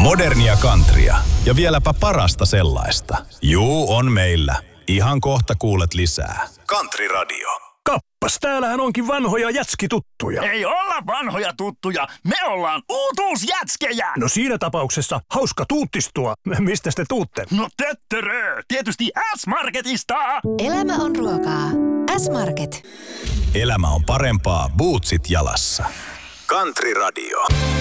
Modernia countrya ja vieläpä parasta sellaista. Juu, on meillä. Ihan kohta kuulet lisää. Country Radio. Kappas, täällähän onkin vanhoja jätskituttuja. Ei olla vanhoja tuttuja, me ollaan uutuusjätskejä! No siinä tapauksessa hauska tuuttistua. Mistä te tuutte? No töttörö, tietysti S-Marketista! Elämä on ruokaa. S-Market. Elämä on parempaa bootsit jalassa. Country Radio.